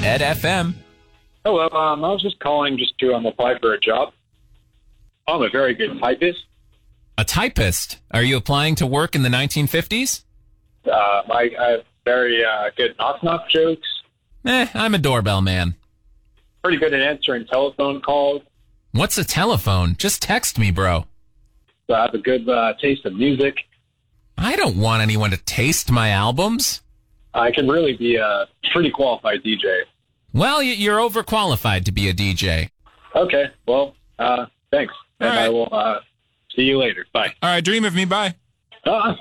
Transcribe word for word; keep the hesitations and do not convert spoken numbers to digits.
Ed F M. Hello, um, I was just calling just to um, apply for a job. I'm a very good typist. A typist? Are you applying to work in the nineteen fifties? Uh, I, I have very uh, good knock-knock jokes. Eh, I'm a doorbell man. Pretty good at answering telephone calls. What's a telephone? Just text me, bro. So I have a good uh, taste of music. I don't want anyone to taste my albums. I can really be a pretty qualified D J. Well, y- you're overqualified to be a D J. Okay, well, uh, thanks. And All right. I will uh, see you later. Bye. All right, dream of me. Bye. Uh,